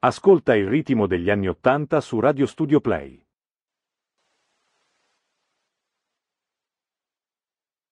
Ascolta il ritmo degli anni '80 su Radio Studio Play.